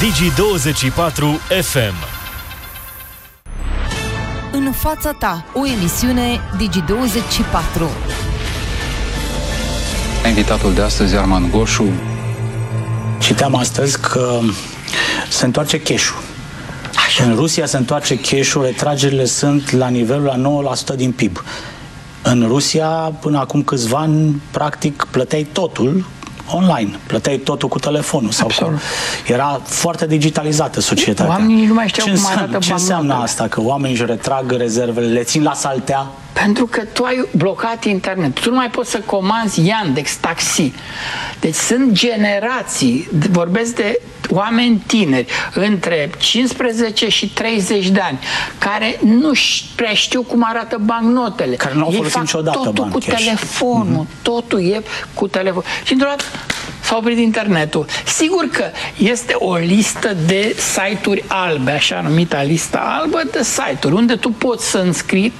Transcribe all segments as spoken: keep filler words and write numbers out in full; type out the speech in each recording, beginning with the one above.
Digi douăzeci și patru F M. În fața ta, o emisiune Digi douăzeci și patru. Invitatul de astăzi, Arman Goșu. Citeam astăzi că se întoarce cash-ul. În Rusia se întoarce cash-ul, retragerile sunt la nivelul la nouă la sută din P I B. În Rusia, până acum câțiva ani, practic, plăteai totul online, plăteai totul cu telefonul. Sau cu... Era foarte digitalizată societatea. Oamenii nu mai știau ce cum înseamnă, arată ce înseamnă bancnotele. asta? Că oamenii își retrag rezervele, le țin la saltea? Pentru că tu ai blocat internet. Tu nu mai poți să comanzi Yandex, taxi. Deci sunt generații, vorbesc de oameni tineri, între cincisprezece și treizeci de ani, care nu prea știu cum arată bancnotele. Care nu au folosit niciodată totul bani cu cash. telefonul. Mm-hmm. Totul e cu telefon. Și într-o dată s-a oprit internetul. Sigur că este o listă de site-uri albe, așa numită lista albă de site-uri, unde tu poți să înscrii,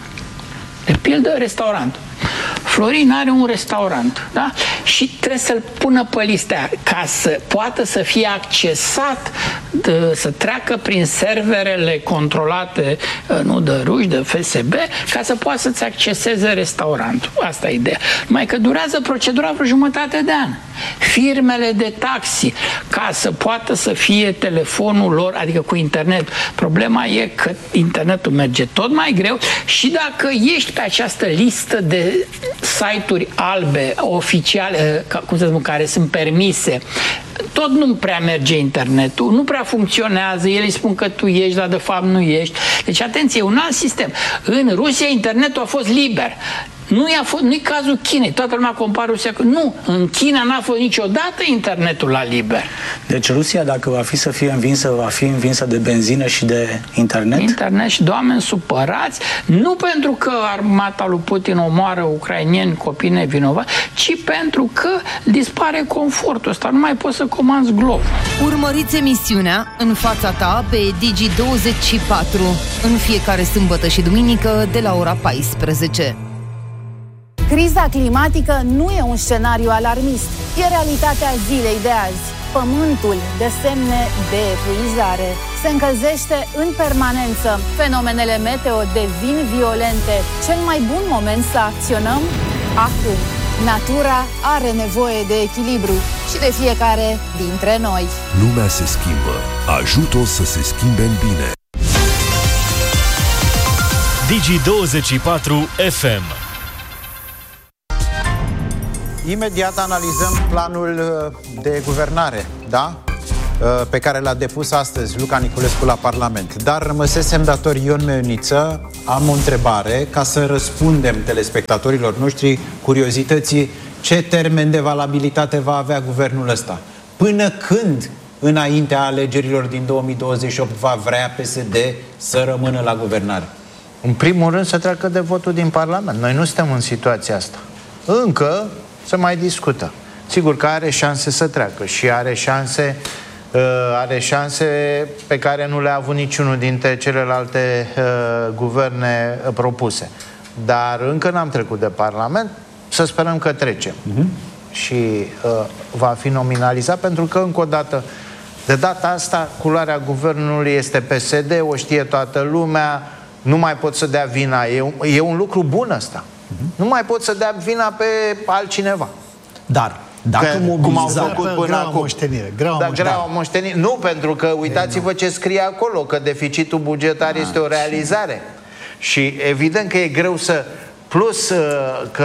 de pildă, restaurant. Florin are un restaurant, da? Și trebuie să-l pună pe lista aia, ca să poată să fie accesat, de, să treacă prin serverele controlate, nu de ruși, de F S B, ca să poată să-ți acceseze restaurantul. Asta e ideea. Numai că durează procedura vreo jumătate de an. Firmele de taxi, ca să poată să fie telefonul lor, adică cu internet. Problema e că internetul merge tot mai greu și dacă ești pe această listă de site-uri albe, oficiale, cum să spun, care sunt permise, tot nu prea merge internetul, nu prea funcționează, ei îi spun că tu ești, dar de fapt nu ești. Deci, atenție, un alt sistem. În Rusia internetul a fost liber. Nu i-a fost, nu-i cazul Chinei. Toată lumea compară Rusia cu... Nu, în China n-a fost niciodată internetul la liber. Deci Rusia, dacă va fi să fie învinsă, va fi învinsă de benzină și de internet? Internet și de oameni supărați, nu pentru că armata lui Putin omoară ucrainieni, copii nevinovați, ci pentru că dispare confortul ăsta. Nu mai poți să comanzi glob. Urmăriți emisiunea În fața ta pe Digi douăzeci și patru în fiecare sâmbătă și duminică de la ora paisprezece. Criza climatică nu e un scenariu alarmist, e realitatea zilei de azi. Pământul dă semne de epuizare, se încălzește în permanență, fenomenele meteo devin violente. Cel mai bun moment să acționăm? Acum. Natura are nevoie de echilibru și de fiecare dintre noi. Lumea se schimbă, ajută-o să se schimbe în bine. Digi douăzeci și patru F M. Imediat analizăm planul de guvernare, da? Pe care l-a depus astăzi Luca Niculescu la Parlament. Dar rămăsesem dator Ion Meuniță. Am o întrebare ca să răspundem telespectatorilor noștri curiozității: ce termen de valabilitate va avea guvernul ăsta? Până când, înaintea alegerilor din două mii douăzeci și opt, va vrea P S D să rămână la guvernare? În primul rând să treacă de votul din Parlament. Noi nu suntem în situația asta. Încă se mai discută. Sigur că are șanse să treacă și are șanse, uh, are șanse pe care nu le-a avut niciunul dintre celelalte uh, guverne uh, propuse. Dar încă n-am trecut de Parlament, să sperăm că trecem. Uh-huh. Și uh, va fi nominalizat, pentru că, încă o dată, de data asta, culoarea guvernului este P S D, o știe toată lumea, nu mai pot să dea vina. E un, e un lucru bun ăsta. Uh-huh. Nu mai pot să dea vina pe altcineva. Dar, dacă că, cum au făcut până acum. Moștenire, greaua da, moștenire. greaua moștenire. Nu, pentru că uitați-vă ce scrie acolo, că deficitul bugetar ah, este o realizare. Și evident că e greu să... Plus că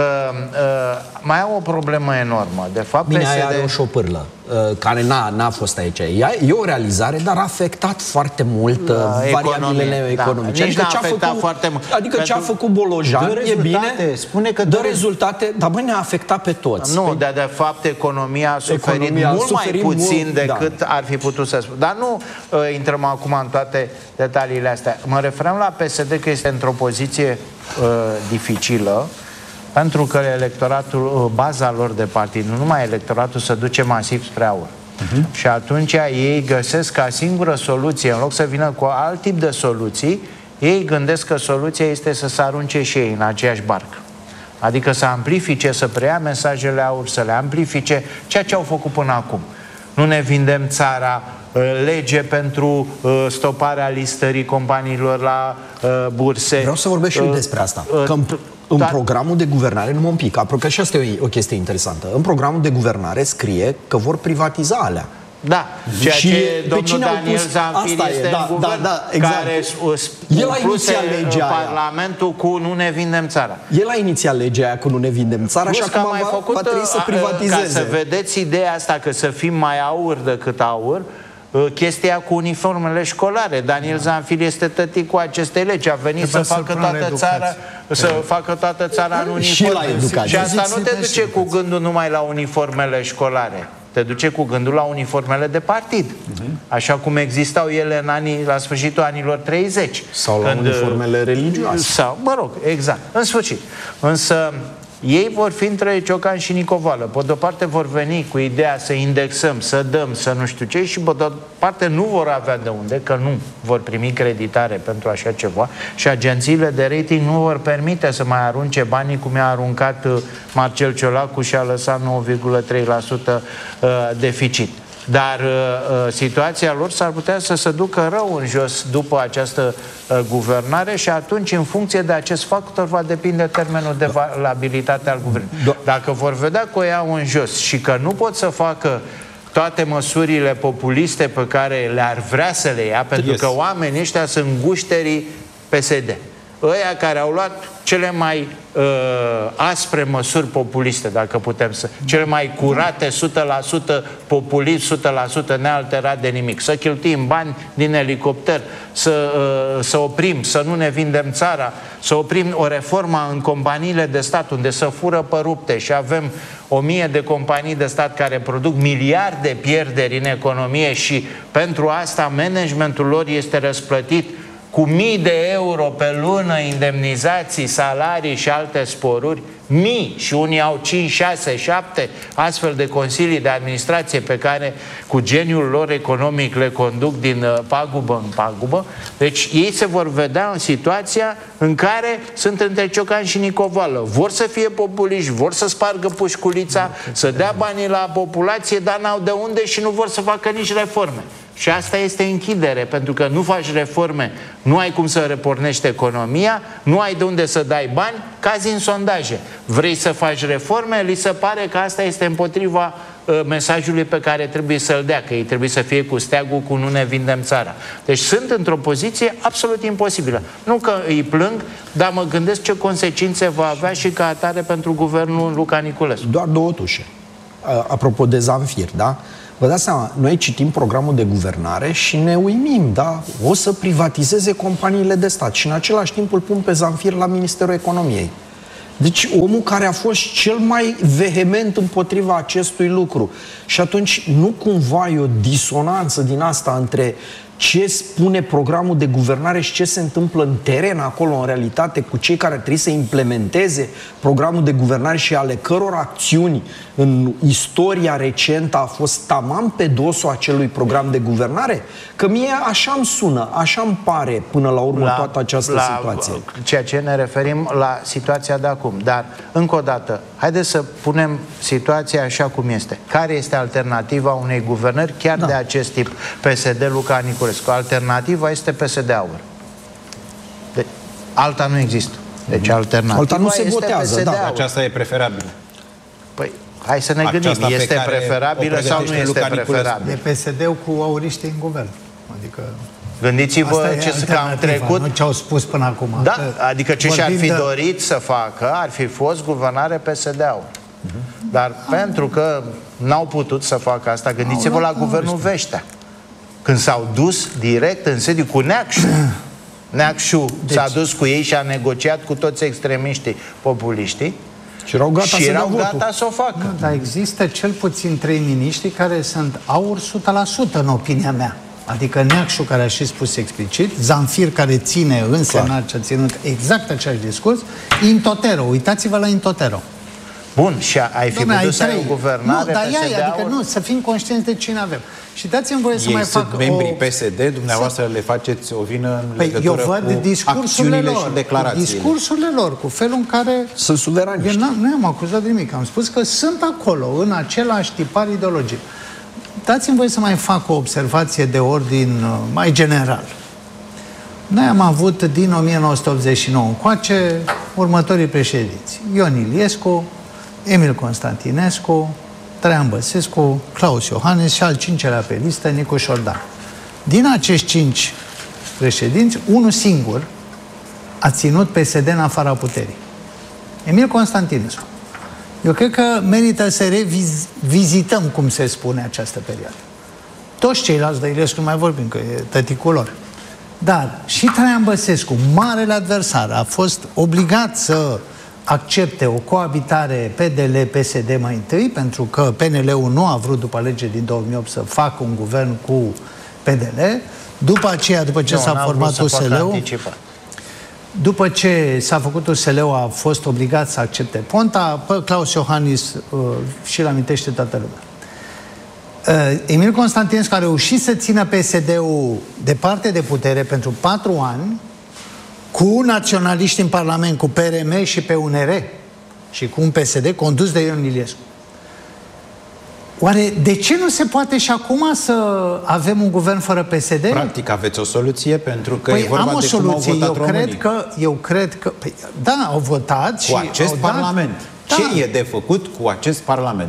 uh, mai au o problemă enormă. De fapt, Bine, P S D... aia are o șopârlă uh, care n-a, n-a fost aici. E o realizare, dar a afectat foarte mult uh, variabilele economice. Da. Nici adică n-a afectat făcut, foarte mult. Adică ce a făcut Bolojan, e bine, spune că dă rezultate, dar băi, ne-a afectat pe toți. Nu, păi, dar de fapt economia a suferit economia mult a suferit mai puțin mult, decât da. ar fi putut să spun. Dar nu uh, intrăm acum în toate detaliile astea. Mă referam la P S D că este într-o poziție uh, dificilă, pentru că electoratul, baza lor de partid, nu numai electoratul, se duce masiv spre aur. Uh-huh. Și atunci ei găsesc ca singură soluție, în loc să vină cu alt tip de soluții, ei gândesc că soluția este să se arunce și ei în aceeași barcă. Adică să amplifice, să preia mesajele aur, să le amplifice, ceea ce au făcut până acum. nu ne vindem țara, lege pentru stoparea listării companiilor la burse. Vreau să vorbesc și eu despre asta. Că în, în da. programul de guvernare, numai un pic, apropo că și asta e o chestie interesantă, în programul de guvernare scrie că vor privatiza alea. Da, ceea și ce domnul Daniel pus, Zanfir este da, în guvern, da, da, exact. care El a inițiat legea Parlamentul aia. cu nu ne vindem țara. El a inițiat legea aia cu nu ne vindem țara și acum mai va, făcut, va trebui să privatizeze. Ca să vedeți ideea asta, că să fim mai aur decât aur, chestia cu uniformele școlare. Daniel Zanfir este tăticul acestei legi. A venit să facă toată țara, să facă toată țara în uniforme. Și asta nu te duce cu gândul numai la uniformele școlare. Te duce cu gândul la uniformele de partid. Așa cum existau ele în anii, la sfârșitul anilor treizeci. Sau la când, uniformele religioase. Sau, mă rog, exact. În sfârșit. Însă ei vor fi între Ciocan și Nicovală. Pe de-o parte vor veni cu ideea să indexăm, să dăm, să nu știu ce, și pe de-o parte nu vor avea de unde, că nu vor primi creditare pentru așa ceva și agențiile de rating nu vor permite să mai arunce banii cum i-a aruncat Marcel Ciolacu și a lăsat nouă virgulă trei la sută deficit. Dar uh, situația lor s-ar putea să se ducă rău în jos după această uh, guvernare și atunci, în funcție de acest factor, va depinde termenul de valabilitate al guvernului. Dacă vor vedea că o iau în jos și că nu pot să facă toate măsurile populiste pe care le-ar vrea să le ia, pentru yes. că oamenii ăștia sunt gușterii P S D. Ăia care au luat cele mai uh, aspre măsuri populiste, dacă putem să... Cele mai curate, o sută la sută populist, o sută la sută nealterat de nimic. Să cheltuim bani din elicopter, să, uh, să oprim, să nu ne vindem țara, să oprim o reformă în companiile de stat, unde să fură pe rupte și avem o mie de companii de stat care produc miliarde pierderi în economie și pentru asta managementul lor este răsplătit cu mii de euro pe lună, indemnizații, salarii și alte sporuri, mii, și unii au cinci, șase, șapte astfel de consilii de administrație pe care cu geniul lor economic le conduc din pagubă în pagubă. Deci ei se vor vedea în situația în care sunt între Ciocan și Nicovală. Vor să fie populiști, vor să spargă pușculița, să dea banii la populație, dar n-au de unde și nu vor să facă nici reforme. Și asta este închidere, pentru că nu faci reforme, nu ai cum să repornești economia, nu ai de unde să dai bani, cazi în sondaje. Vrei să faci reforme, li se pare că asta este împotriva uh, mesajului pe care trebuie să-l dea, că ei trebuie să fie cu steagul, cu nu ne vindem țara. Deci sunt într-o poziție absolut imposibilă. Nu că îi plâng, dar mă gândesc ce consecințe va avea și ca atare pentru guvernul Luca Niculescu. Doar două tușe. Apropo de Zanfir, da? Vă dați seama, noi citim programul de guvernare și ne uimim, da? O să privatizeze companiile de stat și în același timp îl pun pe Zanfir la Ministerul Economiei. Deci omul care a fost cel mai vehement împotriva acestui lucru. Și atunci nu cumva e o disonanță din asta între ce spune programul de guvernare și ce se întâmplă în teren acolo, în realitate, cu cei care trebuie să implementeze programul de guvernare și ale căror acțiuni în istoria recentă a fost taman pe dosul acelui program de guvernare? Că mie așa îmi sună, așa îmi pare până la urmă la, toată această la situație. Ceea ce ne referim la situația de acum. Dar, încă o dată, haideți să punem situația așa cum este. Care este alternativa unei guvernări chiar da. de acest tip? P S D Luca Niculescu. Alternativa este P S D-aur. De, alta nu există. Deci alternativa alta nu se votează, da. Aceasta e preferabilă. Păi, hai să ne gândim. Aceasta este preferabilă sau nu este preferabilă? E P S D-ul cu auriștii în guvern. Adică... Gândiți-vă ce că am trecut. Nu ce au spus până acum. Da, adică ce și-ar fi de... dorit să facă ar fi fost guvernare P S D-ul. Uh-huh. Dar ah. pentru că n-au putut să facă asta, gândiți-vă la guvernul Veștea. Când s-au dus direct în sediu cu Neacșu. Neacșu deci... s-a dus cu ei și a negociat cu toți extremiștii populiștii. Și erau gata, și să, erau gata să o facă. Nu, dar există cel puțin trei miniștri care sunt aur o sută la sută în opinia mea. Adică Neacșu, care a și spus explicit, Zanfir, care ține în Senat ce a ținut exact același discurs, Intotero, uitați-vă la Intotero. Bun, și ai fi putut să ai o guvernare nu, dar P S D-ul? adică nu, să fim conștienți de cine avem. Și dați-mi voie să Ei mai sunt fac membrii o... P S D, dumneavoastră să... le faceți o vină în păi legătură eu văd cu discursurile acțiunile lor, și declarațiile. Cu discursurile lor, cu felul în care... Sunt suveraniști. Nu am acuzat de nimic, am spus că sunt acolo, în același tipar ideologic. Dați-mi voi să mai fac o observație de ordin uh, mai general. Noi am avut din o mie nouă sute optzeci și nouă încoace următorii președinți: Ion Iliescu, Emil Constantinescu, Traian Băsescu, Claus Iohannis și al cincelea pe listă, Nicu Șordan. Din acești cinci președinți, unul singur a ținut P S D în afara puterii: Emil Constantinescu. Eu cred că merită să revizităm, cum se spune, această perioadă. Toți ceilalți de Iliescu nu mai vorbim, că e tăticul lor. Dar și Traian Băsescu, marele adversar, a fost obligat să accepte o coabitare P D L-P S D mai întâi, pentru că P N L-ul nu a vrut, după legea din două mii opt, să facă un guvern cu P D L. După aceea, după ce s-a format U S L-ul, după ce s-a făcut U S L-ul, a fost obligat să accepte Ponta. Pe Claus Iohannis uh, și-l amintește toată lumea. Uh, Emil Constantinescu a reușit să țină P S D-ul departe de putere pentru patru ani, cu naționaliști în Parlament, cu P R M și P U N R și cu un P S D condus de Ion Iliescu. Oare de ce nu se poate și acum să avem un guvern fără P S D? Practic aveți o soluție, pentru că păi e vorba am o de soluție. cum au votat eu cred românii. că, eu cred că, păi, da, au votat cu și acest au Parlament. Dat, ce da. e de făcut cu acest Parlament?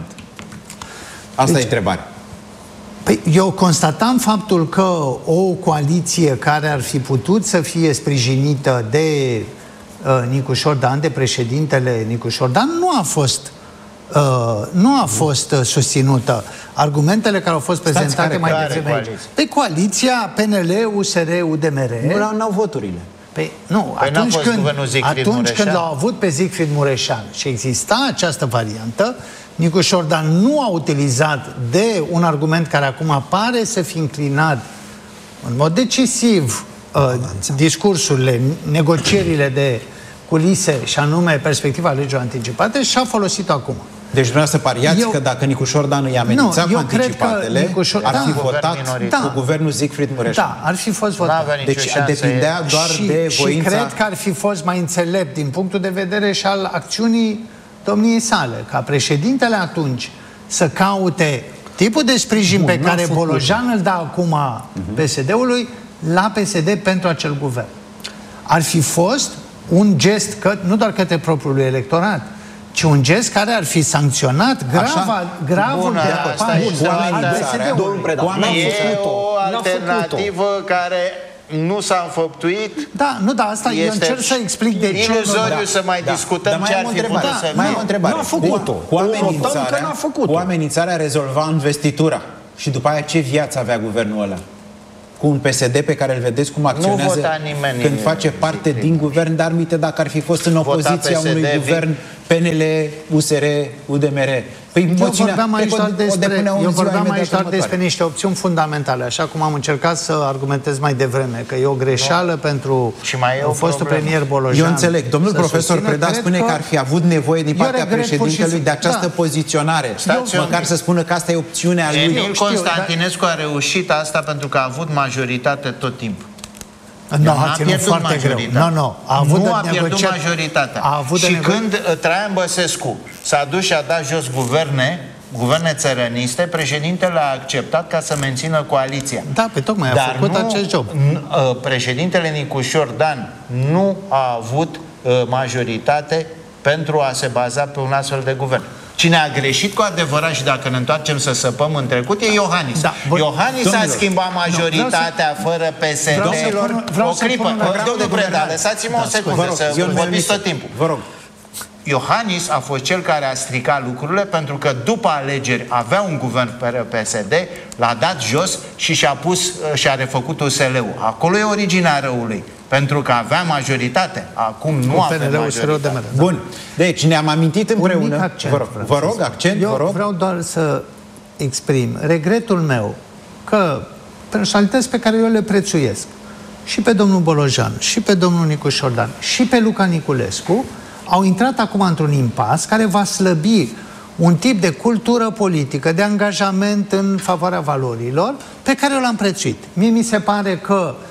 Asta Deci, e întrebarea. Păi, eu constatam faptul că o coaliție care ar fi putut să fie sprijinită de uh, Nicu Șordan, de președintele Nicu Șordan, nu a fost uh, nu a fost uh, susținută. Argumentele care au fost prezentate care, mai care devreme aici. coaliție? Pe coaliția P N L, U S R, U D M R. Nu n-au voturile. Păi, nu, Păi n-a atunci, fost când, guvernul Siegfried atunci Mureșan? când l-au avut pe Siegfried Mureșan și exista această variantă, Nicu Șordan nu a utilizat de un argument care acum apare să fi înclinat în mod decisiv uh, discursurile, negocierile de culise, și anume perspectiva legilor anticipate, și a folosit-o acum. Deci dumneavoastră pariați Eu- că dacă Nicu Șordan îi amenința Nu, cu eu cred că anticipatele, Nicu Șor- ar da. fi Guvern votat minoritar. cu guvernul Siegfried Mureșan. Da, ar fi fost votat. N-avea nicio Deci șansă. depindea doar și, de voința... Și cred că ar fi fost mai înțelept din punctul de vedere și al acțiunii domniei sale, ca președintele atunci să caute tipul de sprijin Bun, pe n-a care făcut. Bolojan îl dă acum uh-huh. P S D-ului la P S D pentru acel guvern. Ar fi fost un gest, că, nu doar către propriul electorat, ci un gest care ar fi sancționat grava, gravul Bună, de asta apare e al amenințarea. P S D-ului. Domnul Preda, n-a E făcut-o. o N-a alternativă făcut-o. care nu s-a înfăptuit. Da, nu, da, asta eu Este încerc să explic de ce. iluzoriu nu- să mai Da. discutăm Dar mai ce am ar o fi întrebare. putut să Mai am fie. o întrebare. N-a făcut-o. Cu Notăm că amenințarea, n-a făcut-o. cu amenințarea rezolva investitura. Și după aia ce viață avea guvernul ăla? Cu un P S D pe care îl vedeți cum acționează vota nimeni când face parte Siegfried. din guvern, dar minte dacă ar fi fost în Vota opoziția P S D, unui vin. guvern P N L, U S R, U D M R. Păi Eu moțiunea- vorbeam aici cred că doar o despre, depuneau în eu ziua vorbeam imediat aici doar următoare. despre niște opțiuni fundamentale, așa cum am încercat să argumentez mai devreme, că e o greșeală no. pentru Și mai e o fostul problemă. premier Bolojan. Eu înțeleg. Domnul să profesor susțină. Preda Cred spune că ar fi avut nevoie din Eu partea regret pur și președintelui simplu. de această Da. poziționare. Stați un Măcar pic. să spună că asta e opțiunea lui. Emil știu, Constantinescu a reușit asta pentru că a avut majoritate tot timpul. Nu, N-a a ținut pierdut foarte greu. majoritatea. Nu, nu. A avut nu de a pierdut negociat- majoritatea. A avut de și nego- când uh, Traian Băsescu s-a dus și a dat jos guverne, guverne țărăniste, președintele a acceptat ca să mențină coaliția. Da, pe tocmai a Dar făcut nu, acest job. n- uh, președintele Nicu Șordan nu a avut uh, majoritate pentru a se baza pe un astfel de guvern. Cine a greșit cu adevărat, și dacă ne întoarcem să săpăm în trecut, e Iohannis. Da, bun. Iohannis a Domnilor, schimbat majoritatea nu, fără P S D. vreau să pun- vreau o să clipă, pun la domnul de Preda, guvernare. lăsați-mă o Vă secundă rog, să Ion vorbiți Ionuț, tot timpul. Vă rog. Iohannis a fost cel care a stricat lucrurile pentru că după alegeri avea un guvern pe P S D, l-a dat jos și și-a pus și-a refăcut U S L-ul. Acolo e originea răului, pentru că avea majoritate. Acum nu Cu avem P N L-ul și R O D M R, majoritate. da. Bun. Deci ne-am amintit Un mic împreună. accent Vă rog, vreau vă să rog spun. accent, Eu vă rog. vreau doar să exprim regretul meu că personalități pe care eu le prețuiesc, și pe domnul Bolojan, și pe domnul Nicu Șordan, și pe Luca Niculescu, au intrat acum într-un impas care va slăbi un tip de cultură politică, de angajament în favoarea valorilor, pe care eu l-am prețuit. Mie mi se pare că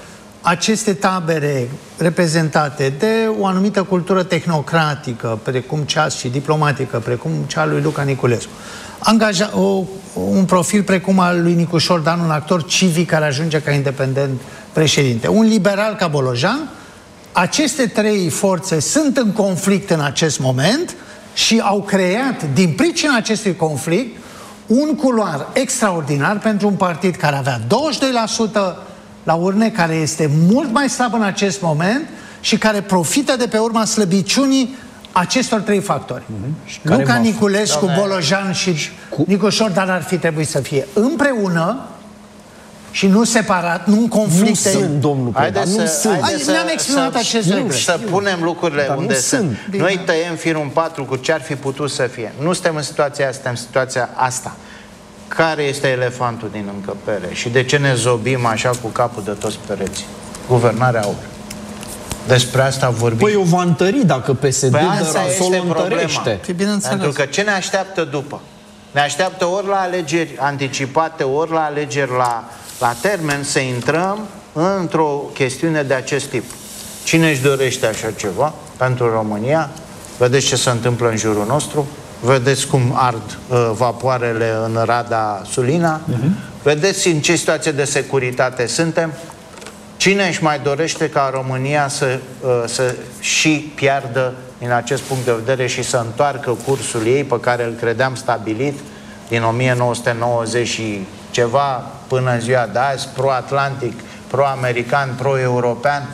aceste tabere reprezentate de o anumită cultură tehnocratică, precum cea și diplomatică, precum cea lui Luca Niculescu, angaja, o, un profil precum al lui Nicu Șordan, un actor civic care ajunge ca independent președinte, un liberal ca Bolojan, aceste trei forțe sunt în conflict în acest moment și au creat, din pricina acestui conflict, un culoar extraordinar pentru un partid care avea douăzeci și doi la sută la urne, care este mult mai slab în acest moment și care profită de pe urma slăbiciunii acestor trei factori. Mm-hmm. Luca Niculescu, Bolojan și cu... Nicu Șordan ar fi trebuit să fie împreună și nu separat, nu în conflicte. Nu sunt, domnul Preda, nu să, sunt. Să, ne-am exprimat să, acest lucru. Să punem lucrurile dar unde sunt. sunt. Noi tăiem firul în patru cu ce ar fi putut să fie. Nu suntem în situația asta, suntem în situația asta. Care este elefantul din încăpere și de ce ne zobim așa cu capul de toți pereții? Guvernarea AUR. Despre asta vorbim. Păi o va întări dacă P S D păi de o întărește. Pentru că ce ne așteaptă după? Ne așteaptă ori la alegeri anticipate, ori la alegeri la, la termen, să intrăm într-o chestiune de acest tip. Cine își dorește așa ceva pentru România? Vedeți ce se întâmplă în jurul nostru? Vedeți cum ard uh, vapoarele în Rada Sulina? Uh-huh. Vedeți în ce situație de securitate suntem? Cine își mai dorește ca România să, uh, să și piardă din acest punct de vedere și să întoarcă cursul ei pe care îl credeam stabilit din o mie nouă sute nouăzeci și ceva până în ziua de azi, pro-atlantic, pro-american, pro-european,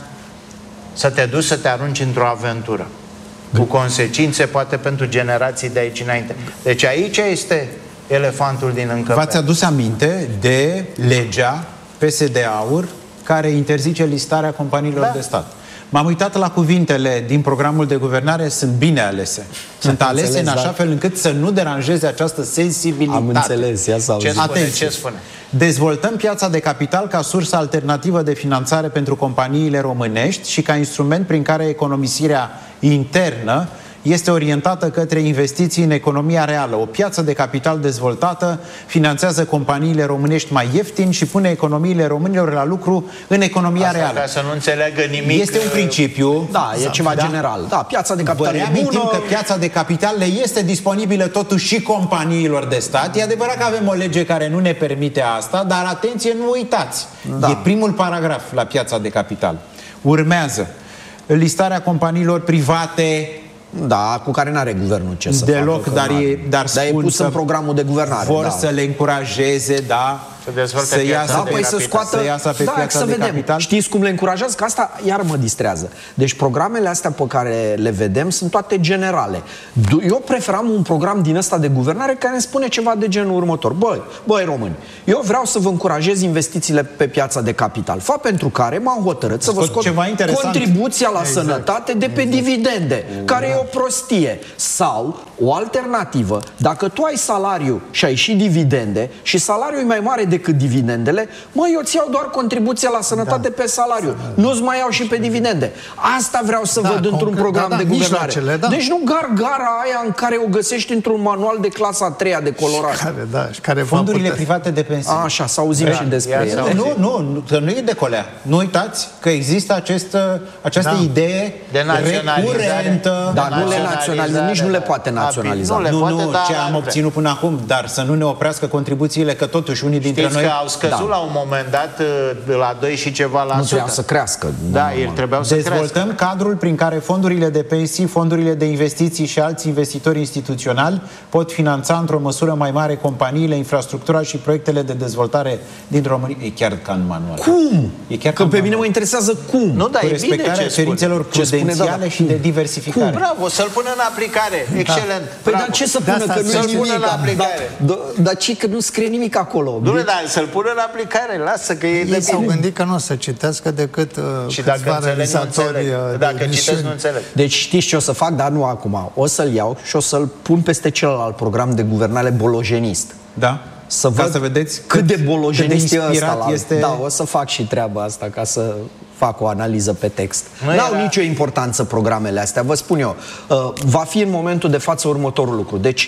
să te duci să te arunci într-o aventură cu consecințe poate pentru generații de aici înainte. Deci aici este elefantul din încăpere. V-ați adus aminte de legea P S D-AUR care interzice listarea companiilor da. de stat. M-am uitat la cuvintele din programul de guvernare, sunt bine alese. Sunt alese înțeles, în așa da. fel încât să nu deranjeze această sensibilitate. Am înțeles, ia să ce spune, ce spune? Dezvoltăm piața de capital ca sursă alternativă de finanțare pentru companiile românești și ca instrument prin care economisirea internă este orientată către investiții în economia reală. O piață de capital dezvoltată finanțează companiile românești mai ieftin și pune economiile românilor la lucru în economia Asta reală. Ca să nu înțeleagă nimic. Este un principiu. Da, e ceva da? general. Da, piața de capital e bună. că piața de capital le este disponibilă totuși și companiilor de stat. E adevărat că avem o lege care nu ne permite asta, dar atenție, nu uitați. Da. E primul paragraf la piața de capital. Urmează listarea companiilor private. Da, cu care n-are guvernul ce să Deloc, facă. dar e, dar dar e pus în programul de guvernare. Vor da. să le încurajeze, da, să, să iasă da, pe, păi să scoată, să iasă pe da, piața să de vedem. capital. Știți cum le încurajează? Că asta iar mă distrează. Deci programele astea pe care le vedem sunt toate generale. Eu preferam un program din ăsta de guvernare care îmi spune ceva de genul următor. Băi, băi români, eu vreau să vă încurajez investițiile pe piața de capital. Fapt pentru care m-am hotărât să vă scot contribuția la exact. sănătate de pe exact. dividende, care e o prostie. Sau o alternativă, dacă tu ai salariu și ai și dividende și salariul e mai mare decât dividendele, mă, eu îți iau doar contribuția la sănătate da. pe salariu. Nu-ți mai iau și pe dividende. Asta vreau să da, văd într-un program da, da, de guvernare. Da. Deci nu gargara aia în care o găsești într-un manual de clasa a treia de coloraj. Care, da, și care fondurile private de pensii. A, așa, să auzim da. și despre ele. Nu, nu, că nu e de colea. Nu uitați că există acest, această da. idee de naționalizare. Dar nu le naționalizează, nici nu le poate naționaliza. Nu, nu, nu ce am obținut până acum, dar să nu ne oprească contribuțiile, că totuși unii dintre Știți noi... că au scăzut da. la un moment dat de la doi și ceva la Nu sută. trebuiau să crească. Da, el trebuiau să Dezvoltăm crească. cadrul prin care fondurile de pensii, fondurile de investiții și alți investitori instituționali pot finanța într-o măsură mai mare companiile, infrastructura și proiectele de dezvoltare din România. E chiar ca în manual. Cum? E chiar că pe mine mă interesează cum. Nu, dar cu e respectarea bine ce cerințelor prudențiale și de diversificare. Cum? Bravo, să-l pună în aplicare. Excelent. Păi dar ce să pună? Că nu să-l pună în aplicare. Dar ce că nu scrie nimic acolo? Nu, dar să-l pună în aplicare. Lasă că e de Ei s-au gândit că nu o să citească decât și dacă înțeleg, nu înțeleg. Dacă citesc, nu înțeleg. Deci știți ce o să fac, dar nu acum. O să-l iau și o să-l pun peste celălalt program de guvernare bologenist. Da? Să văd ca să vedeți cât, cât de bologenist cât de e ăsta. La... este... Da, o să fac și treaba asta ca să fac o analiză pe text. Nu au era... nicio importanță programele astea, vă spun eu. Uh, va fi în momentul de față următorul lucru. Deci, P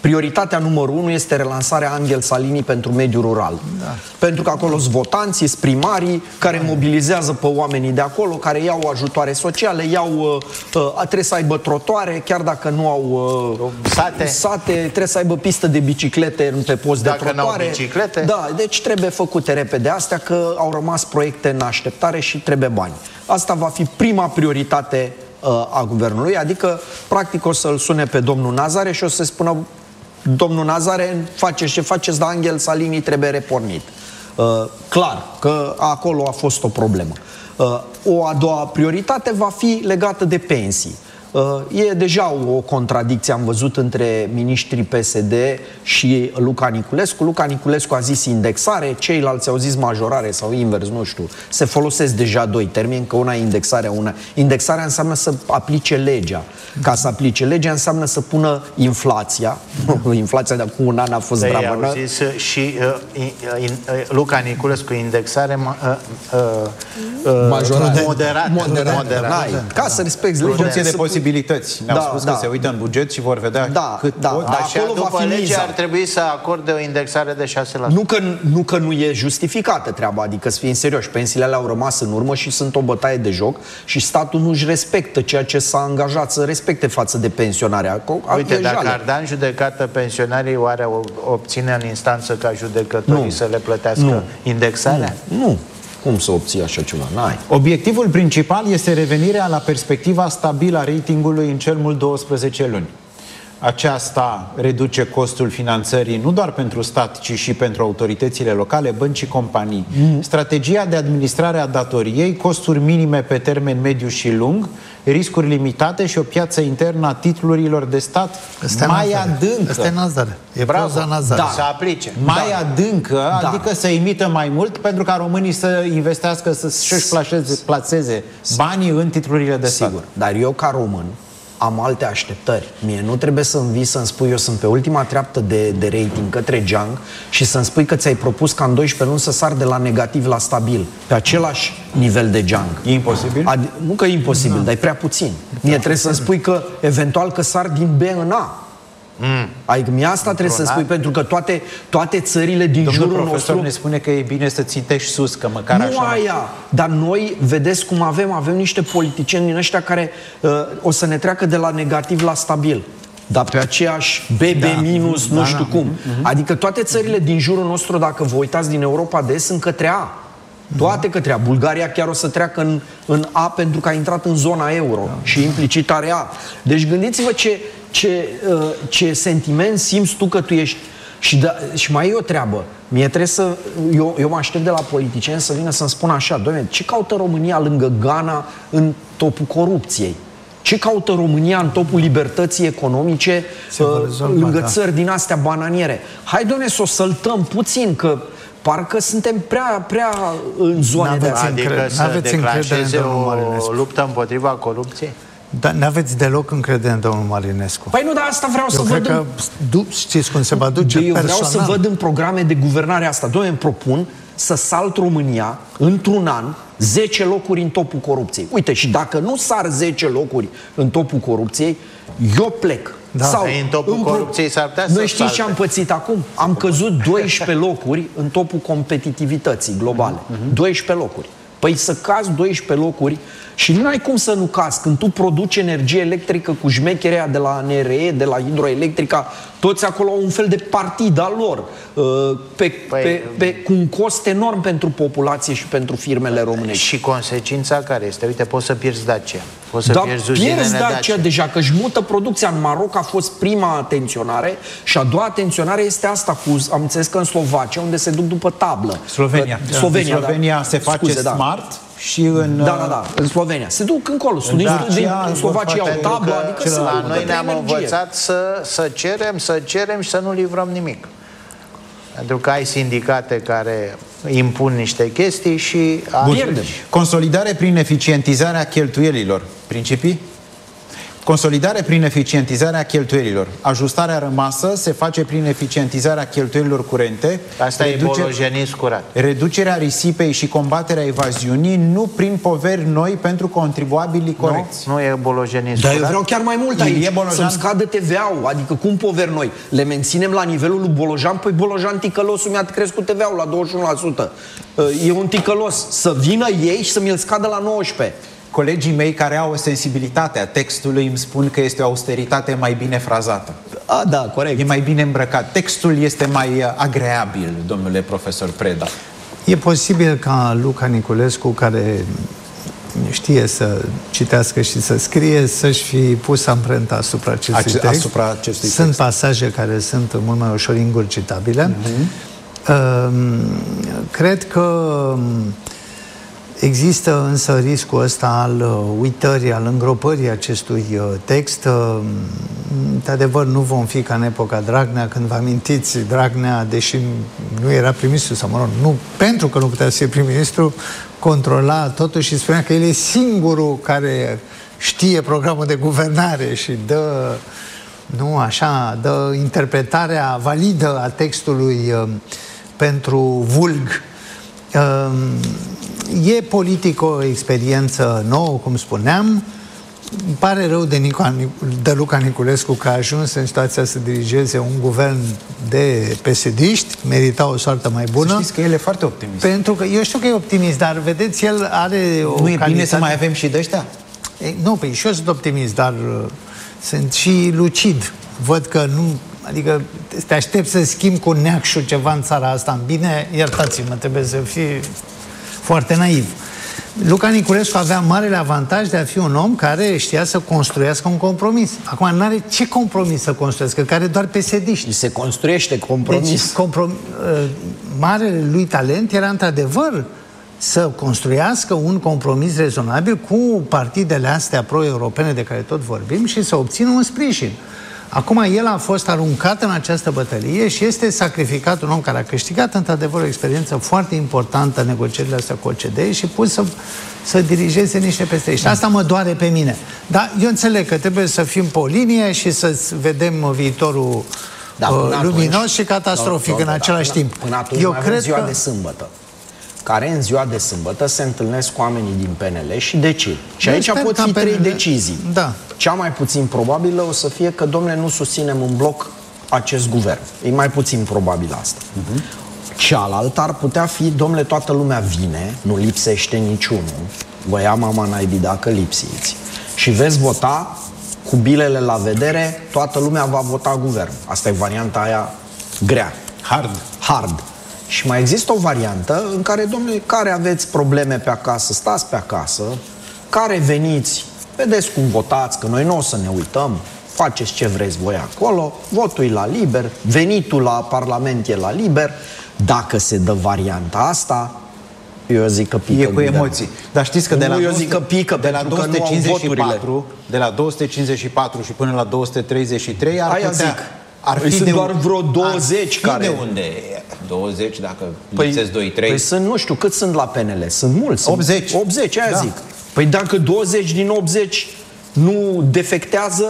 prioritatea numărul unu este relansarea Angel Salini pentru mediul rural. Da. Pentru că acolo sunt votanții, sunt primarii care mobilizează pe oamenii de acolo, care iau ajutoare sociale, iau, uh, trebuie să aibă trotoare, chiar dacă nu au uh, sate. sate, trebuie să aibă pistă de biciclete pe post dacă de trotoare. N-au biciclete. Da, deci trebuie făcute repede astea, că au rămas proiecte în așteptare și trebuie bani. Asta va fi prima prioritate uh, a guvernului, adică practic o să-l sune pe domnul Nazare și o să spună: domnul Nazare, faceți ce faceți, dar Angel Salini trebuie repornit. Uh, clar că acolo a fost o problemă. Uh, o a doua prioritate va fi legată de pensii. Uh, e deja o contradicție, am văzut, între miniștrii P S D și Luca Niculescu. Luca Niculescu a zis indexare, ceilalți au zis majorare sau invers, nu știu. Se folosesc deja doi termeni, că una e indexarea, una... Indexarea înseamnă să aplice legea. Ca să aplice legea înseamnă să pună inflația. Inflația de acum un an a fost dramă. Au zis și uh, in, uh, Luca Niculescu, indexare uh, uh, uh, majorare. Moderat. Moderat. Moderat. Da. Ca să respecti legea. În funcție de posibilități. Ne-au da, spus da. că se uită în buget și vor vedea da, cât da, pot. da. Așa, Acolo după va fi lege miza. ar trebui să acorde o indexare de șase la sută. Nu că, nu că nu e justificată treaba, adică să fim serioși, pensiile alea au rămas în urmă și sunt o bătaie de joc și statul nu-și respectă ceea ce s-a angajat să respecte față de pensionare. Uite, dacă ar da în judecată pensionarii, oare obține în instanță ca judecătorii nu. să le plătească nu. indexarea? Nu. nu. Cum să obții așa ceva? N-ai. Obiectivul principal este revenirea la perspectiva stabilă a ratingului în cel mult douăsprezece luni. Aceasta reduce costul finanțării nu doar pentru stat, ci și pentru autoritățile locale, bănci și companii. Mm. Strategia de administrare a datoriei, costuri minime pe termen mediu și lung, riscuri limitate și o piață internă a titlurilor de stat Asta mai Nazare. adâncă. Asta e Nazare. E Bravo. proza Nazare. Da. Să aplice. Mai Da. adâncă, Da. adică să imită mai mult pentru ca românii să investească, să-și placeze, placeze banii în titlurile de stat. Sigur. Dar eu, ca român, am alte așteptări. Mie nu trebuie să-mi vii să-mi spui: eu sunt pe ultima treaptă de, de rating către Geang și să-mi spui că ți-ai propus ca în doisprezece luni să sar de la negativ la stabil, pe același nivel de Geang. E imposibil? Ad- nu că e imposibil, da. dar e prea puțin. Mie trebuie să-mi spui că eventual că sar din B în A. Mm. Adică mie asta trebuie să spui, pentru că toate, toate țările din Domnul jurul profesor nostru ne spune că e bine să țintești sus, că măcar nu așa... aia, dar noi, vedeți cum avem, avem niște politicieni din ăștia care uh, o să ne treacă de la negativ la stabil. Dar pe aceeași B B da. minus, nu da, știu da. cum. Mm-hmm. Adică toate țările din jurul nostru, dacă vă uitați din Europa de Est, sunt către A. Toate către A. Bulgaria chiar o să treacă în, în A pentru că a intrat în zona euro da. și implicit are A. Deci gândiți-vă ce, ce, uh, ce sentiment simți tu că tu ești. Și, da, și mai e o treabă. Mie trebuie să... Eu, eu mă aștept de la politicieni să vină să-mi spună așa: doamne, ce caută România lângă Ghana în topul corupției? Ce caută România în topul libertății economice uh, rezolva, lângă da. țări din astea bananiere? Hai, doamne, să o săltăm puțin, că parcă suntem prea, prea în zone de astea. Adică să declanșeze o luptă împotriva corupției? Dar n-aveți deloc încredere în domnul Marinescu. Păi nu, dar asta vreau eu să cred văd. Că, du, știți cum se va duce eu personal. vreau să văd în programe de guvernare asta. Doamne, îmi propun să salt România într-un an zece locuri în topul corupției. Uite, și dacă nu sar zece locuri în topul corupției, eu plec. Da. Sau în topul corupției s-ar putea să noi știți ce am pățit acum? Am căzut doisprezece locuri în topul competitivității globale. Mm-hmm. doisprezece locuri. Păi să cazi doisprezece locuri și nu ai cum să nu cazi. Când tu produci energie electrică cu șmecherea de la N R E, de la Hidroelectrica, toți acolo au un fel de partid al lor, pe, păi, pe, pe, cu un cost enorm pentru populație și pentru firmele românești. Și consecința care este? Uite, poți să pierzi Dacia. Poți să da, pierzi pierzi Dacia, Dacia deja, că își mută producția în Maroc, a fost prima atenționare și a doua atenționare este asta cu, am înțeles că în Slovacia, unde se duc după tablă. Slovenia. Da. Slovenia, Slovenia da. se face Scuze, smart da. și în... Da, da, da, în Slovenia. Se duc încolo. Sunt da, din, în Slovacia au tablă, adică să la noi ne-am învățat să, să cerem, să cerem și să nu livrăm nimic. Pentru că ai sindicate care impun niște chestii și... Pierdem. Consolidare prin eficientizarea cheltuielilor. Principii? Consolidare prin eficientizarea cheltuielilor. Ajustarea rămasă se face prin eficientizarea cheltuielilor curente. Asta reduce... e bolojenism curat. Reducerea risipei și combaterea evaziunii, nu prin poveri noi pentru contribuabilii corecți. Nu, nu e bolojenism Dar curat. eu vreau chiar mai mult aici, Bolojan... să-mi scadă T V A-ul, adică cum poveri noi? Le menținem la nivelul lui Bolojan? Păi Bolojan ticălosul mi-a crescut T V A-ul la douăzeci și unu la sută. E un ticălos. Să vină ei și să mi-l scadă la nouăsprezece. Colegii mei care au o sensibilitate a textului îmi spun că este o austeritate mai bine frazată. A, da, corect. E mai bine îmbrăcat. Textul este mai agreabil, domnule profesor Preda. E posibil ca Luca Niculescu, care știe să citească și să scrie, să-și fi pus amprenta asupra acestui Ace- text. Asupra acestui sunt text. pasaje care sunt mult mai ușor ingurgitabile. Uh-huh. Uh, cred că există însă riscul ăsta al uh, uitării, al îngropării acestui uh, text. Uh, de adevăr, nu vom fi ca în epoca Dragnea, când vă amintiți, Dragnea, deși nu era prim-ministru, sau mă rog, nu, pentru că nu putea să fie prim-ministru, controla totul și spunea că el e singurul care știe programul de guvernare și dă, nu așa, dă interpretarea validă a textului uh, pentru vulg. Uh, E politic o experiență nouă, cum spuneam. Îmi pare rău de, Nico, de Luca Niculescu că a ajuns în situația să dirigeze un guvern de P S D-iști, merita o soartă mai bună. Să știți că el e foarte optimist. Pentru că, eu știu că e optimist, dar vedeți, el are o Nu e calitate... bine să mai avem și de ăștia? Ei, nu, păi și eu sunt optimist, dar uh, sunt și lucid. Văd că nu... Adică te aștept să schimbi cu neacșul ceva în țara asta în bine, iertați-mă, trebuie să fii foarte naiv. Luca Niculescu avea marele avantaj de a fi un om care știa să construiască un compromis. Acum n-are ce compromis să construiască, care doar P S D-ști. Se construiește compromis. Deci, comprom... marele lui talent era într-adevăr să construiască un compromis rezonabil cu partidele astea pro-europene de care tot vorbim și să obțină un sprijin. Acum el a fost aruncat în această bătălie și este sacrificat un om care a câștigat într-adevăr o experiență foarte importantă în negocierile astea cu O C D E și pus să, să dirigeze niște peste. Și asta mă doare pe mine. Dar eu înțeleg că trebuie să fim pe o linie și să vedem viitorul da, uh, luminos atunci, și catastrofic da, în același până, timp. Până atunci eu mai cred ziua că... de sâmbătă, care în ziua de sâmbătă se întâlnesc cu oamenii din P N L și decid. Și aici pot fi trei decizii. Da. Cea mai puțin probabilă o să fie că, domnule, nu susținem în bloc acest guvern. E mai puțin probabil asta. Uh-huh. Cealaltă ar putea fi, domnule, toată lumea vine, nu lipsește niciunul, vă ia mama naibii dacă lipsiți, și veți vota cu bilele la vedere, toată lumea va vota guvern. Asta e varianta aia grea. Hard. Hard. Și mai există o variantă în care, domnule, care aveți probleme pe acasă, stați pe acasă, care veniți, vedeți cum votați, că noi nu o să ne uităm, faceți ce vreți voi acolo, votul e la liber, venitul la Parlament e la liber. Dacă se dă varianta asta, eu zic că pică. E cu emoții. Dar știți că de la, eu zic că pică, de la două sute cincizeci și patru, de la două sute cincizeci și patru și până la două sute treizeci și trei ar Aia putea... zic. Ar fi sunt de doar vreo douăzeci ar fi care... de unde? douăzeci dacă lipsesc doi trei. Păi sunt, nu știu, cât sunt la P N L? Sunt mulți. Sunt optzeci. optzeci, aia da. zic. Păi dacă douăzeci din optzeci nu defectează...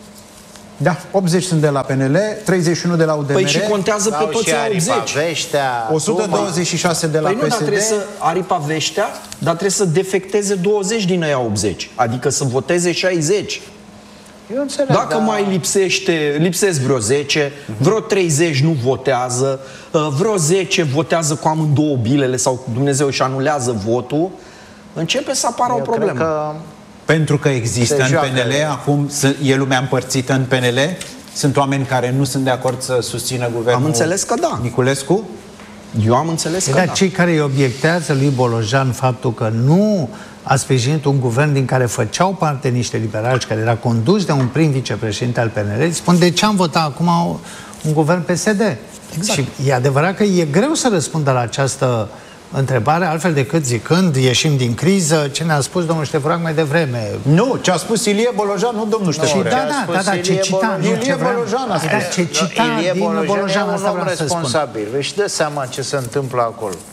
Da, optzeci sunt de la P N L, treizeci și unu de la U D M R. Păi și contează pe toți optzeci. Veștea, o sută douăzeci și șase de la păi P S D. Nu, dar trebuie să aripa Veștea, dar trebuie să defecteze douăzeci din aia optzeci. Adică să voteze șaizeci. Eu înțeleg, Dacă da. mai lipsește, lipsesc vreo zece, vreo treizeci nu votează, vreo zece votează cu amândouă bilele sau Dumnezeu își anulează votul, începe să apară Eu o problemă. Cred că... Pentru că există în P N L, acum e lumea împărțită în P N L, sunt oameni care nu sunt de acord să susțină guvernul. Am înțeles că da. Niculescu? Eu am înțeles că Dar da. cei care îi obiectează lui Bolojan faptul că nu a sprijinit un guvern din care făceau parte niște liberali, care era condus de un prim vicepreședinte al P N L, spun de ce am votat acum un guvern P S D. Exact. Și e adevărat că e greu să răspundă la această întrebare, altfel decât zicând ieșim din criză, ce ne-a spus domnul Ștefărac mai devreme. Nu, ce a spus Ilie Bolojan, nu domnul Ștefărac. Da, da, da, da, ce cita, Ilie Bolojan a spus. Ce cita din Bolojan, e un asta om vreau să spun. responsabil. Își dă seama ce se întâmplă acolo.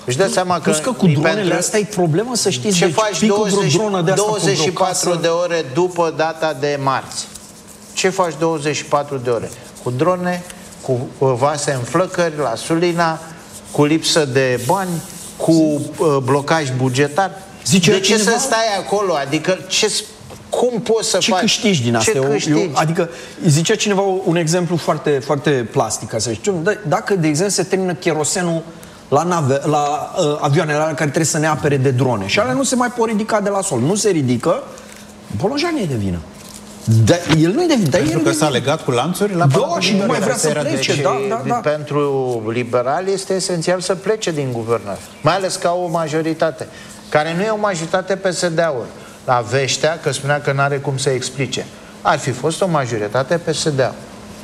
Își dă seama că... Plus că cu dronele pentru... astea e problemă, să știți, ce deci faci douăzeci, douăzeci și patru de ore după data de marți? Ce faci douăzeci și patru de ore? Cu drone, cu vase în flăcări, la Sulina, cu lipsă de bani, cu uh, blocaj bugetar. Zice de ce cineva... să stai acolo? Adică ce, cum poți să ce faci? Câștigi din asta? Ce eu, câștigi? Eu, adică zicea cineva un exemplu foarte, foarte plastic, ca să zicem. Dacă, de exemplu, se termină cherosenul la, nave, la uh, avioanele alea care trebuie să ne apere de drone și alea nu se mai pot ridica de la sol. Nu se ridică, Bolojan e de vină. Da, el nu e de vină. Pentru că s-a legat cu lanțuri la da, și nu mai vrea să plece. Da, da, da. Pentru liberali este esențial să plece din guvernare. Mai ales ca o majoritate, care nu e o majoritate P S D-uri. La Veștea, că spunea că n-are cum să explice. Ar fi fost o majoritate P S D.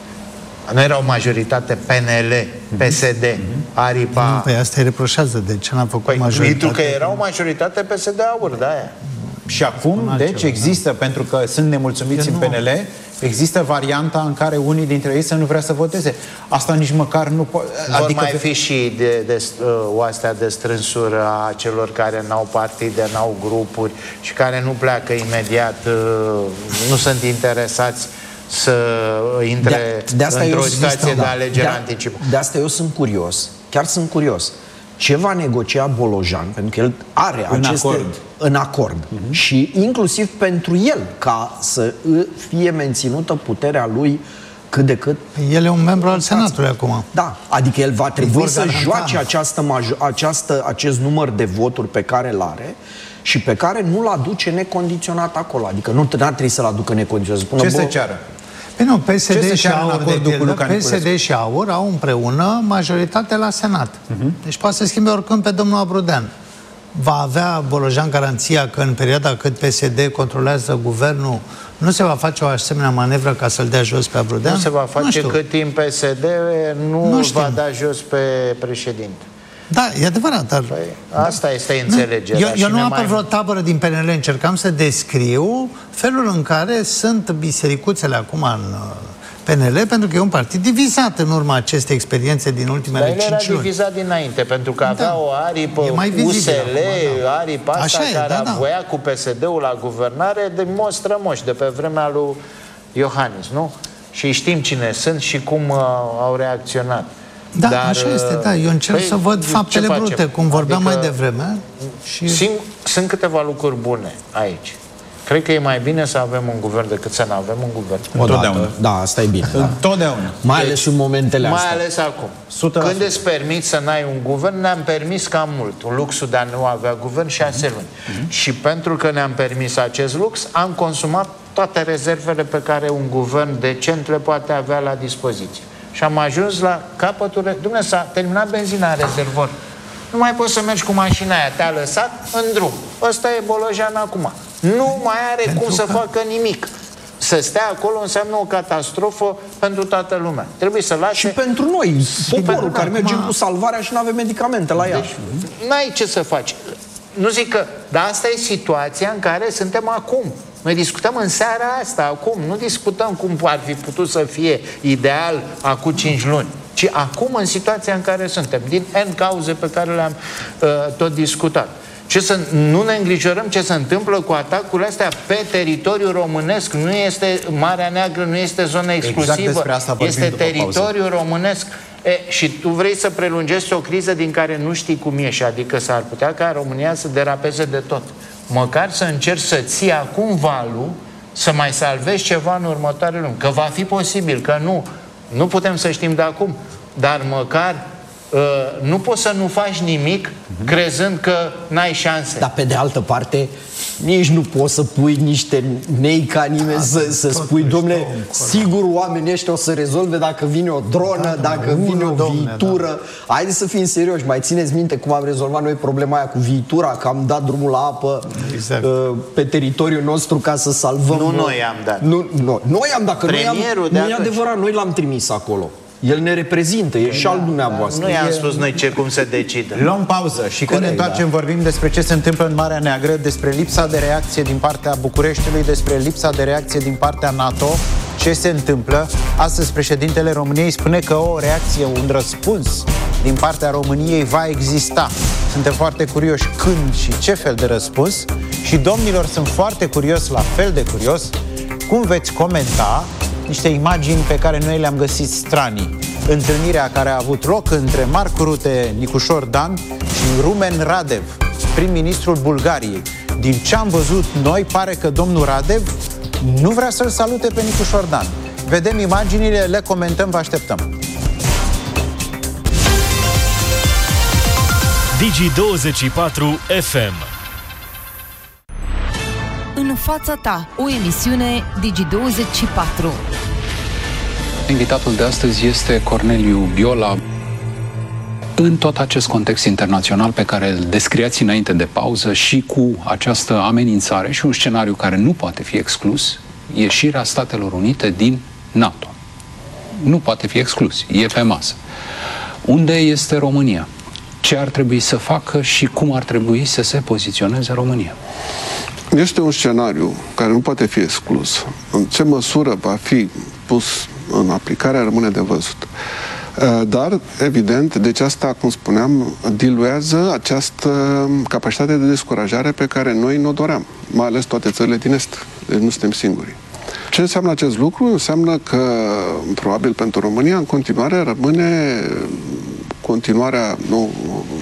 Nu era o majoritate P N L, P S D, Aripa... Păi asta îi reproșează, de ce n-a făcut păi, majoritate? Pentru că era o majoritate P S D-uri, de aia. Și acum, deci, există, pentru că sunt nemulțumiți în P N L, există varianta în care unii dintre ei să nu vrea să voteze. Asta nici măcar nu poate... Vor adică mai fi și de, de, uh, oastea de strânsuri a celor care n-au partide, n-au grupuri și care nu pleacă imediat, uh, nu sunt interesați să intre de, de într-o situație de alegere de, anticipată. De asta eu sunt curios, chiar sunt curios. Ce va negocia Bolojan, pentru că el are în aceste... acord. În acord. Uh-huh. Și inclusiv pentru el, ca să fie menținută puterea lui cât de cât... El e un membru al Senatului acum. Da, adică el va trebui să joace această, această, acest număr de voturi pe care îl are și pe care nu-l aduce necondiționat acolo. Adică nu ar trebui să-l aducă necondiționat. Spune, ce se ceară? Păi nu, P S D și AUR, de pildă, P S D și AUR au împreună majoritate la Senat. Uh-huh. Deci poate să schimbe oricând pe domnul Abrudean. Va avea Bolojan garanția că în perioada cât P S D controlează guvernul, nu se va face o asemenea manevră ca să-l dea jos pe Abrudean? Nu se va face cât timp P S D nu, nu va da jos pe președinte. Da, e adevărat, dar... Păi, asta este înțelegerea. Eu, eu nu apăr mai... vreo tabără din P N L, încercam să descriu felul în care sunt bisericuțele acum în P N L, pentru că e un partid divizat în urma acestei experiențe din ultimele cinci luni. Dar el era divizat dinainte, pentru că avea da. o aripă U S L, da. aripa asta e, care da, da. voia cu P S D-ul la guvernare de moș strămoși, de pe vremea lui Iohannis, nu? Și știm cine sunt și cum uh, au reacționat. Da, dar, așa este, da. Eu încerc păi, să văd faptele brute, cum vorbeam adică, mai devreme. Și... Sunt, sunt câteva lucruri bune aici. Cred că e mai bine să avem un guvern decât să nu avem un guvern. Întotdeauna. Da, asta e bine. Da. Întotdeauna. Mai ales în momentele mai astea. Mai ales acum. o sută la sută. Când îți permiți să n-ai un guvern, ne-am permis cam mult. Un luxul de a nu avea guvern șase luni. Mm-hmm. Și pentru că ne-am permis acest lux, am consumat toate rezervele pe care un guvern decent le poate avea la dispoziție. Și am ajuns la capătul... Dumnezeu, s-a terminat benzina în rezervor. Nu mai poți să mergi cu mașina aia. Te-a lăsat în drum. Ăsta e Bolojan acum. Nu mai are pentru cum că... să facă nimic. Să stea acolo înseamnă o catastrofă pentru toată lumea. Trebuie să lase... Și pentru noi, poporul care mergem acum... cu salvarea și nu avem medicamente la ea. Deci, n-ai ce să faci. Nu zic că... Dar asta e situația în care suntem acum. Noi discutăm în seara asta, acum. Nu discutăm cum ar fi putut să fie ideal acum cinci luni. Ci acum, în situația în care suntem. Din N cauze pe care le-am uh, tot discutat. Ce să, nu ne îngrijorăm ce se întâmplă cu atacurile astea pe teritoriul românesc. Nu este Marea Neagră, nu este zonă exclusivă. Exact este teritoriul românesc. E, și tu vrei să prelungești o criză din care nu știi cum ieși. Adică s-ar putea ca România să derapeze de tot. Măcar să încerci să ții acum valul, să mai salvezi ceva în următoarele luni. Că va fi posibil, că nu. Nu putem să știm de acum. Dar măcar uh, nu poți să nu faci nimic uh-huh. crezând că n-ai șanse. Dar pe de altă parte, nici nu poți să pui niște nei ca nimeni da, să, să spui, domnule, sigur oamenii ăștia o să rezolve dacă vine o dronă, da, dacă vine vine o domne, viitură. Da. Haideți să fim serioși. Mai țineți minte cum am rezolvat noi problema aia cu viitura, că am dat drumul la apă exact. uh, pe teritoriul nostru ca să salvăm... Nu noi am dat. Nu, nu, noi am dat, că noi am, nu e adevărat, noi l-am trimis acolo. El ne reprezintă, e și al dumneavoastră. Nu i-am spus noi ce cum se decide. Luăm pauză și când ne întoarcem vorbim despre ce se întâmplă în Marea Neagră, despre lipsa de reacție din partea Bucureștiului, despre lipsa de reacție din partea NATO. Ce se întâmplă? Astăzi președintele României spune că o reacție, un răspuns din partea României va exista. suntem foarte curioși când și ce fel de răspuns și domnilor sunt foarte curios, la fel de curios, cum veți comenta niște imagini pe care noi le-am găsit stranii. Întâlnirea care a avut loc între Mark Rutte, Nicușor Dan și Rumen Radev, prim-ministrul Bulgariei. Din ce am văzut noi, pare că domnul Radev nu vrea să-l salute pe Nicușor Dan. Vedem imaginile, le comentăm, vă așteptăm. Digi douăzeci și patru F M. În fața ta, o emisiune Digi douăzeci și patru. Invitatul de astăzi este Corneliu Biola. În tot acest context internațional pe care îl descriați înainte de pauză și cu această amenințare și un scenariu care nu poate fi exclus, ieșirea Statelor Unite din NATO. Nu poate fi exclus, e pe masă. Unde este România? Ce ar trebui să facă și cum ar trebui să se poziționeze România? Este un scenariu care nu poate fi exclus. În ce măsură va fi pus în aplicare rămâne de văzut. Dar, evident, deci asta, cum spuneam, diluează această capacitate de descurajare pe care noi ne-o doream, mai ales toate țările din Est. Deci nu suntem singuri. Ce înseamnă acest lucru? Înseamnă că, probabil pentru România, în continuare rămâne continuarea, nu,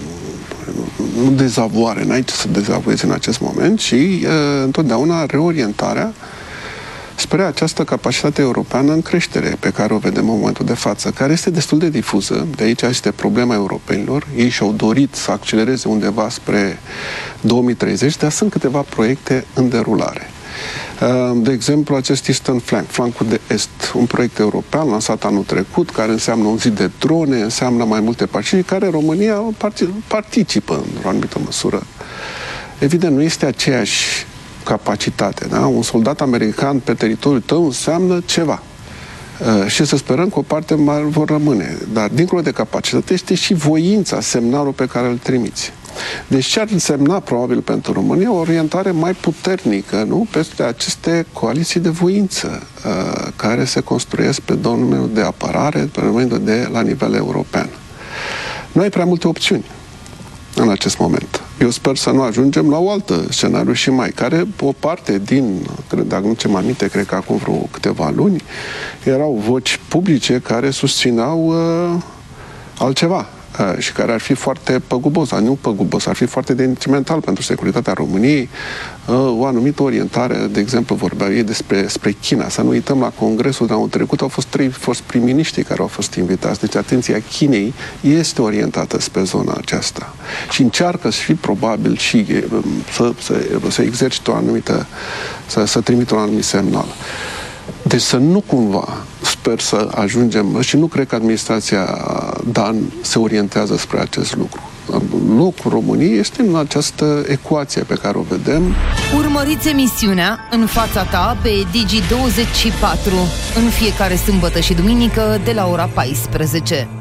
nu dezavoare, n-ai ce să dezavuezi în acest moment, ci uh, întotdeauna reorientarea spre această capacitate europeană în creștere pe care o vedem în momentul de față, care este destul de difuză. De aici este problema europenilor. Ei și-au dorit să accelereze undeva spre două mii treizeci, dar sunt câteva proiecte în derulare. De exemplu, acest Eastern Flank, flancul de est, un proiect european lansat anul trecut, care înseamnă un zid de drone, înseamnă mai multe partide, care România participă în o anumită măsură. Evident, nu este aceeași capacitate, da? Un soldat american pe teritoriul tău înseamnă ceva. Uh, și să sperăm că o parte mai vor rămâne. Dar, dincolo de capacitate, este și voința, semnalul pe care îl trimiți. Deci ce ar însemna, probabil, pentru România, o orientare mai puternică, nu? Peste aceste coaliții de voință uh, care se construiesc pe domeniul de apărare, pe domeniul de la nivel european. Nu ai prea multe opțiuni în acest moment. Eu sper să nu ajungem la o altă scenariu și mai, care o parte din, dacă nu ce mă aminte, cred că acum vreo câteva luni, erau voci publice care susțineau uh, altceva. Și care ar fi foarte păgubos, dar nu păgubos, ar fi foarte detrimental pentru securitatea României. O anumită orientare, de exemplu, vorbea ei despre spre China. Să nu uităm, la congresul de anul trecut au fost trei fost prim-miniștri care au fost invitați. Deci atenția Chinei este orientată spre zona aceasta. Și încearcă și probabil și să, să, să exercite o anumită, să, să trimită un anumit semnal. Deci să nu cumva, sper să ajungem, și nu cred că administrația Dan se orientează spre acest lucru. Locul României este în această ecuație pe care o vedem. Urmăriți emisiunea În fața ta pe Digi douăzeci și patru în fiecare sâmbătă și duminică de la ora paisprezece.